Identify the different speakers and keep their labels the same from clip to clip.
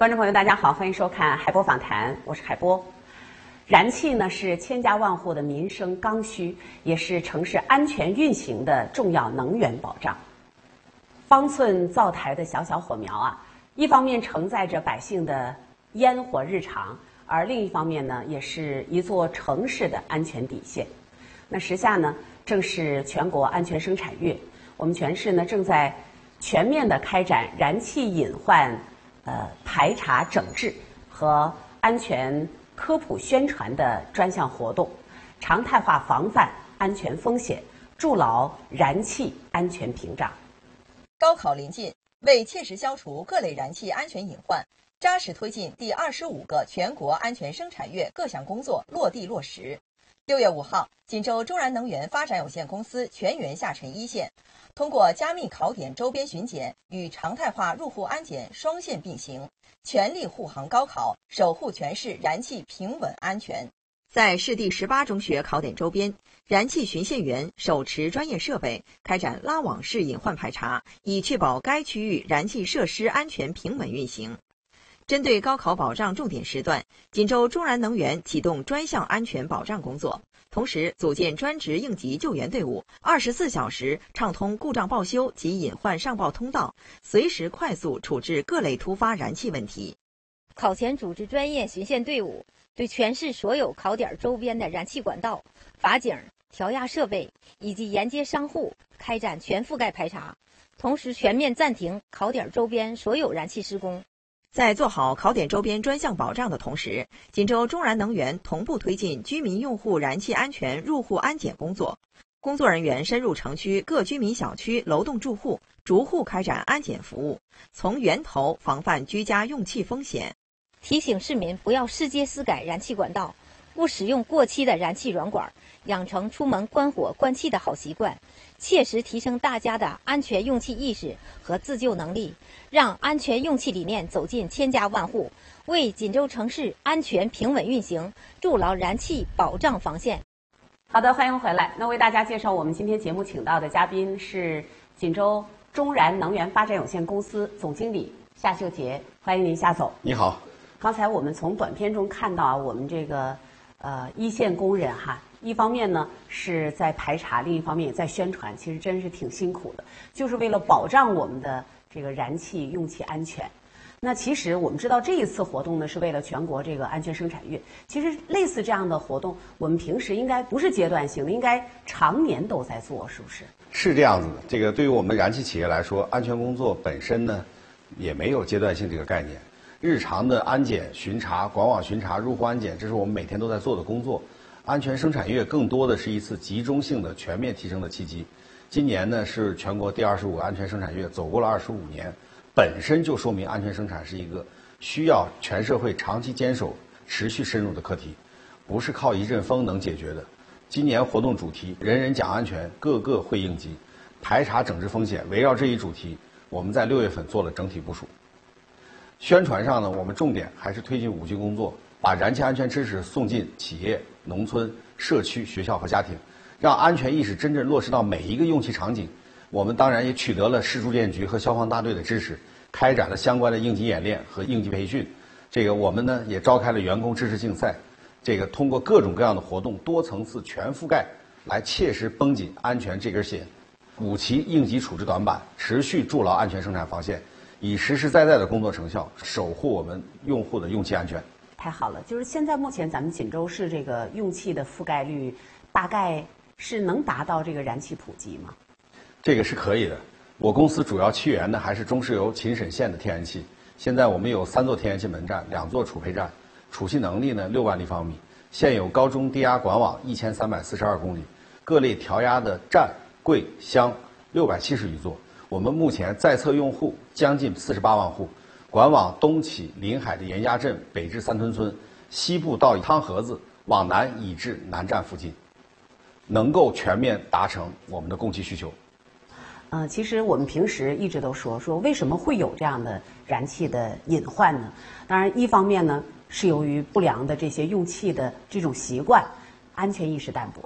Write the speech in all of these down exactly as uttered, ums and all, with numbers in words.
Speaker 1: 观众朋友，大家好，欢迎收看海波访谈，我是海波。燃气呢是千家万户的民生刚需，也是城市安全运行的重要能源保障。方寸灶台的小小火苗啊，一方面承载着百姓的烟火日常，而另一方面呢，也是一座城市的安全底线。那时下呢，正是全国安全生产月，我们全市呢正在全面的开展燃气隐患呃排查整治和安全科普宣传的专项活动，常态化防范安全风险，筑牢燃气安全屏障。
Speaker 2: 高考临近，为切实消除各类燃气安全隐患，扎实推进第二十五个全国安全生产月各项工作落地落实。六月五号，锦州中燃能源发展有限公司全员下沉一线，通过加密考点周边巡检与常态化入户安检双线并行，全力护航高考，守护全市燃气平稳安全。在市第十八中学考点周边，燃气巡线员手持专业设备开展拉网式隐患排查，以确保该区域燃气设施安全平稳运行。针对高考保障重点时段，锦州中燃能源启动专项安全保障工作，同时组建专职应急救援队伍，二十四小时畅通故障报修及隐患上报通道，随时快速处置各类突发燃气问题。
Speaker 3: 考前组织专业巡线队伍，对全市所有考点周边的燃气管道、阀井、调压设备以及沿街商户开展全覆盖排查，同时全面暂停考点周边所有燃气施工。
Speaker 2: 在做好考点周边专项保障的同时，锦州中燃能源同步推进居民用户燃气安全入户安检工作。工作人员深入城区各居民小区楼栋住户，逐户开展安检服务，从源头防范居家用气风险。
Speaker 3: 提醒市民不要私接私改燃气管道，不使用过期的燃气软管，养成出门关火关气的好习惯，切实提升大家的安全用气意识和自救能力，让安全用气理念走进千家万户，为锦州城市安全平稳运行筑牢燃气保障防线。
Speaker 1: 好的，欢迎回来。那为大家介绍我们今天节目请到的嘉宾是锦州中燃能源发展有限公司总经理夏秀杰，欢迎您夏总。
Speaker 4: 你好。
Speaker 1: 刚才我们从短片中看到啊，我们这个呃一线工人哈，一方面呢是在排查，另一方面也在宣传，其实真是挺辛苦的，就是为了保障我们的这个燃气用气安全。那其实我们知道这一次活动呢是为了全国这个安全生产月，其实类似这样的活动，我们平时应该不是阶段性的，应该常年都在做，是不是？
Speaker 4: 是这样子的。这个对于我们燃气企业来说，安全工作本身呢也没有阶段性这个概念。日常的安检、巡查、管网巡查、入户安检，这是我们每天都在做的工作。安全生产月更多的是一次集中性的全面提升的契机。今年呢是全国第二十五个安全生产月，走过了二十五年，本身就说明安全生产是一个需要全社会长期坚守、持续深入的课题，不是靠一阵风能解决的。今年活动主题“人人讲安全，个个会应急”，排查整治风险，围绕这一主题，我们在六月份做了整体部署。宣传上呢，我们重点还是推进五 G 工作，把燃气安全知识送进企业、农村、社区、学校和家庭，让安全意识真正落实到每一个用气场景。我们当然也取得了市住建局和消防大队的支持，开展了相关的应急演练和应急培训。这个我们呢也召开了员工知识竞赛，这个通过各种各样的活动，多层次全覆盖，来切实绷紧安全这根弦。五期应急处置短板，持续筑牢安全生产防线，以实实在在的工作成效守护我们用户的用气安全。
Speaker 1: 太好了，就是现在目前咱们锦州市这个用气的覆盖率大概是能达到这个燃气普及吗？
Speaker 4: 这个是可以的。我公司主要气源呢还是中石油秦沈县的天然气，现在我们有三座天然气门站，两座储配站，储气能力呢六万立方米，现有高中低压管网一千三百四十二公里，各类调压的站、柜、箱六百七十余座。我们目前在册用户将近四十八万户，管网东起临海的严家镇，北至三屯村，西部到汤河子，往南以至南站附近，能够全面达成我们的供气需求。
Speaker 1: 呃，其实我们平时一直都说说为什么会有这样的燃气的隐患呢？当然，一方面呢是由于不良的这些用气的这种习惯，安全意识淡薄。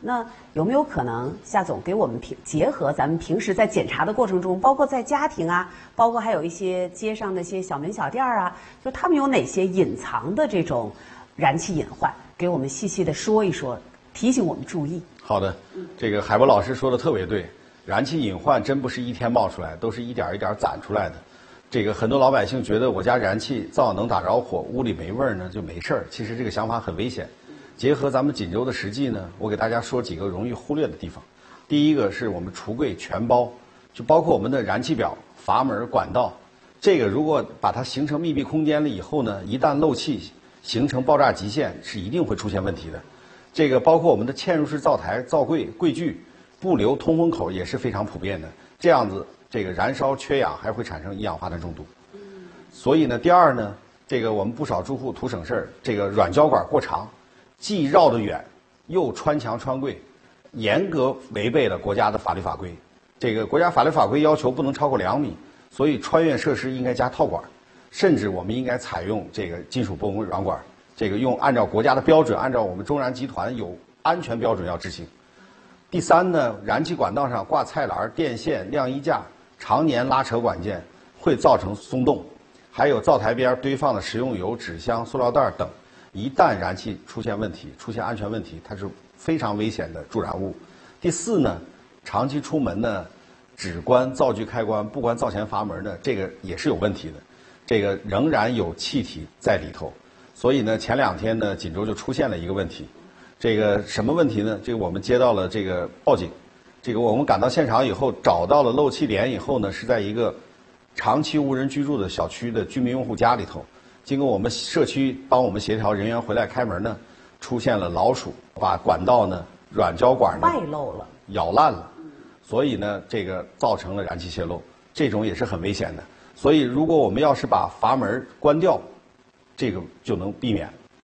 Speaker 1: 那有没有可能，夏总给我们平结合咱们平时在检查的过程中，包括在家庭啊，包括还有一些街上的一些小门小店啊，就他们有哪些隐藏的这种燃气隐患，给我们细细的说一说，提醒我们注意。
Speaker 4: 好的，这个海波老师说的特别对，燃气隐患真不是一天冒出来，都是一点一点攒出来的。这个很多老百姓觉得我家燃气灶能打着火，屋里没味儿呢就没事儿，其实这个想法很危险。结合咱们锦州的实际呢，我给大家说几个容易忽略的地方。第一个是我们橱柜全包，就包括我们的燃气表、阀门、管道，这个如果把它形成密闭空间了以后呢，一旦漏气形成爆炸极限，是一定会出现问题的。这个包括我们的嵌入式灶台、灶柜、柜具不留通风口也是非常普遍的，这样子这个燃烧缺氧还会产生一氧化碳中毒。所以呢，第二呢，这个我们不少住户图省事儿，这个软胶管过长，既绕得远，又穿墙穿柜，严格违背了国家的法律法规。这个国家法律法规要求不能超过两米，所以穿越设施应该加套管，甚至我们应该采用这个金属箔软管，这个用按照国家的标准，按照我们中燃集团有安全标准要执行。第三呢，燃气管道上挂菜篮、电线、晾衣架，常年拉扯管件会造成松动，还有灶台边堆放的食用油、纸箱、塑料袋等，一旦燃气出现问题，出现安全问题，它是非常危险的助燃物。第四呢，长期出门呢，只关灶具开关，不关灶前阀门呢，这个也是有问题的，这个仍然有气体在里头。所以呢，前两天呢，锦州就出现了一个问题，这个什么问题呢？这个我们接到了这个报警，这个我们赶到现场以后，找到了漏气点以后呢，是在一个长期无人居住的小区的居民用户家里头。经过我们社区帮我们协调人员回来开门呢，出现了老鼠，把管道呢软胶管呢
Speaker 1: 外漏了，
Speaker 4: 咬烂了，所以呢这个造成了燃气泄漏，这种也是很危险的。所以如果我们要是把阀门关掉，这个就能避免。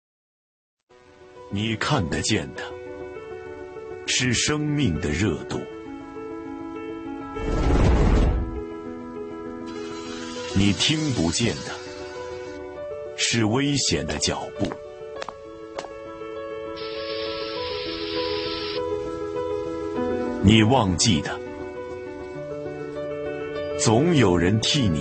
Speaker 5: 你看得见的是生命的热度，你听不见的是危险的脚步。你忘记的，总有人替你